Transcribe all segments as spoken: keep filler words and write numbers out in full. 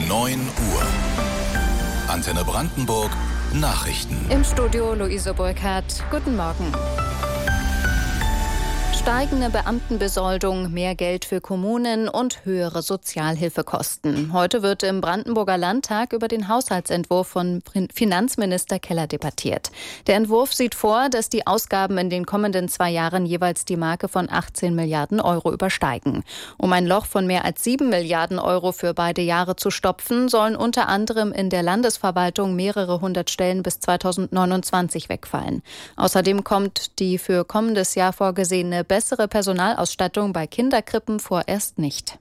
neun Uhr. Antenne Brandenburg Nachrichten. Im Studio Luise Burkhardt. Guten Morgen. Steigende Beamtenbesoldung, mehr Geld für Kommunen und höhere Sozialhilfekosten. Heute wird im Brandenburger Landtag über den Haushaltsentwurf von Finanzminister Keller debattiert. Der Entwurf sieht vor, dass die Ausgaben in den kommenden zwei Jahren jeweils die Marke von achtzehn Milliarden Euro übersteigen. Um ein Loch von mehr als sieben Milliarden Euro für beide Jahre zu stopfen, sollen unter anderem in der Landesverwaltung mehrere hundert Stellen bis zweitausendneunundzwanzig wegfallen. Außerdem kommt die für kommendes Jahr vorgesehene bessere Personalausstattung bei Kinderkrippen vorerst nicht.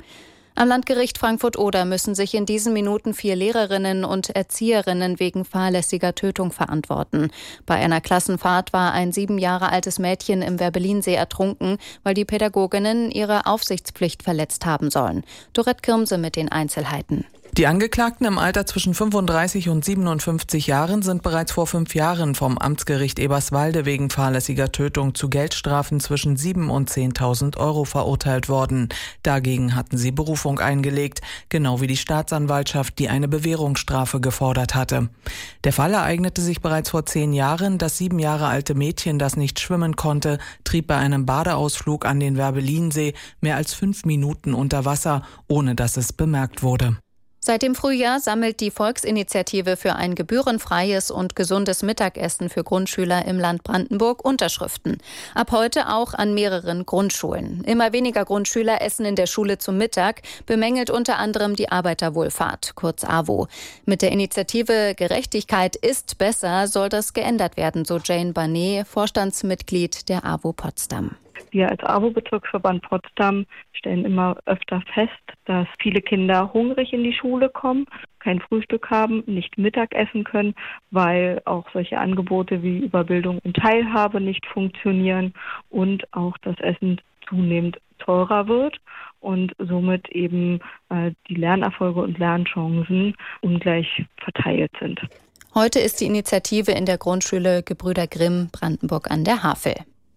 Am Landgericht Frankfurt-Oder müssen sich in diesen Minuten vier Lehrerinnen und Erzieherinnen wegen fahrlässiger Tötung verantworten. Bei einer Klassenfahrt war ein sieben Jahre altes Mädchen im Werbellinsee ertrunken, weil die Pädagoginnen ihre Aufsichtspflicht verletzt haben sollen. Dorette Kirmse mit den Einzelheiten. Die Angeklagten im Alter zwischen fünfunddreißig und siebenundfünfzig Jahren sind bereits vor fünf Jahren vom Amtsgericht Eberswalde wegen fahrlässiger Tötung zu Geldstrafen zwischen sieben und zehntausend Euro verurteilt worden. Dagegen hatten sie Berufung eingelegt, genau wie die Staatsanwaltschaft, die eine Bewährungsstrafe gefordert hatte. Der Fall ereignete sich bereits vor zehn Jahren. Das sieben Jahre alte Mädchen, das nicht schwimmen konnte, trieb bei einem Badeausflug an den Werbellinsee mehr als fünf Minuten unter Wasser, ohne dass es bemerkt wurde. Seit dem Frühjahr sammelt die Volksinitiative für ein gebührenfreies und gesundes Mittagessen für Grundschüler im Land Brandenburg Unterschriften. Ab heute auch an mehreren Grundschulen. Immer weniger Grundschüler essen in der Schule zum Mittag, bemängelt unter anderem die Arbeiterwohlfahrt, kurz A W O. Mit der Initiative Gerechtigkeit ist besser soll das geändert werden, so Jane Barnet, Vorstandsmitglied der A W O Potsdam. Wir als A W O-Bezirksverband Potsdam stellen immer öfter fest, dass viele Kinder hungrig in die Schule kommen, kein Frühstück haben, nicht Mittag essen können, weil auch solche Angebote wie Überbildung und Teilhabe nicht funktionieren und auch das Essen zunehmend teurer wird und somit eben äh, die Lernerfolge und Lernchancen ungleich verteilt sind. Heute ist die Initiative in der Grundschule Gebrüder Grimm Brandenburg an der Havel.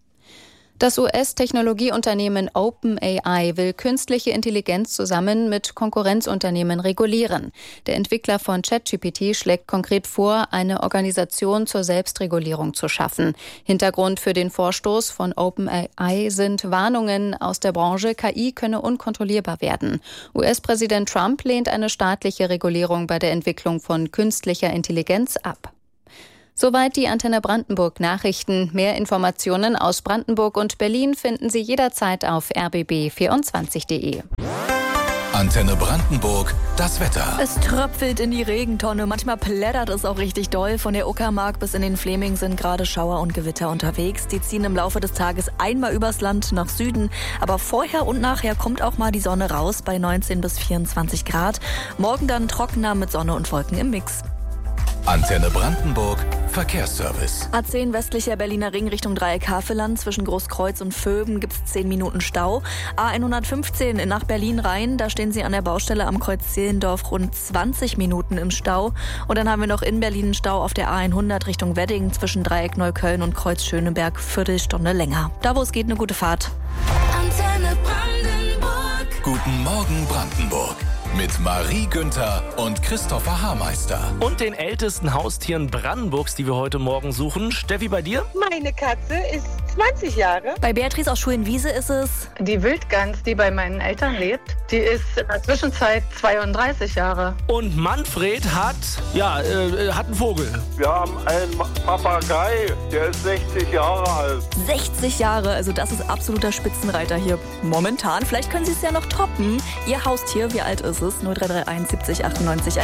Das U S-Technologieunternehmen OpenAI will künstliche Intelligenz zusammen mit Konkurrenzunternehmen regulieren. Der Entwickler von ChatGPT schlägt konkret vor, eine Organisation zur Selbstregulierung zu schaffen. Hintergrund für den Vorstoß von OpenAI sind Warnungen aus der Branche, K I könne unkontrollierbar werden. U S-Präsident Trump lehnt eine staatliche Regulierung bei der Entwicklung von künstlicher Intelligenz ab. Soweit die Antenne Brandenburg Nachrichten. Mehr Informationen aus Brandenburg und Berlin finden Sie jederzeit auf r b b vierundzwanzig punkt d e. Antenne Brandenburg, das Wetter. Es tröpfelt in die Regentonne, manchmal plättert es auch richtig doll. Von der Uckermark bis in den Fleming sind gerade Schauer und Gewitter unterwegs. Die ziehen im Laufe des Tages einmal übers Land nach Süden. Aber vorher und nachher kommt auch mal die Sonne raus bei neunzehn bis vierundzwanzig Grad. Morgen dann trockener mit Sonne und Wolken im Mix. Antenne Brandenburg, Verkehrsservice. A zehn westlicher Berliner Ring Richtung Dreieck Havelland. Zwischen Großkreuz und Vöben gibt es zehn Minuten Stau. A hundertfünfzehn nach Berlin rein. Da stehen Sie an der Baustelle am Kreuz Zehlendorf rund zwanzig Minuten im Stau. Und dann haben wir noch in Berlin einen Stau auf der A hundert Richtung Wedding. Zwischen Dreieck Neukölln und Kreuz Schöneberg Viertelstunde länger. Da wo es geht, eine gute Fahrt. Antenne Brandenburg. Guten Morgen Brandenburg. Mit Marie Günther und Christopher Haarmeister. Und den ältesten Haustieren Brandenburgs, die wir heute Morgen suchen. Steffi, bei dir? Meine Katze ist zwanzig Jahre. Bei Beatrice aus Schulenwiese ist es... Die Wildgans, die bei meinen Eltern lebt, die ist in der Zwischenzeit zweiunddreißig Jahre. Und Manfred hat, ja, äh, hat einen Vogel. Wir haben einen Papagei, der ist sechzig Jahre alt. sechzig Jahre, also das ist absoluter Spitzenreiter hier momentan. Vielleicht können Sie es ja noch toppen. Ihr Haustier, wie alt ist es? null drei drei eins siebzig achtundneunzig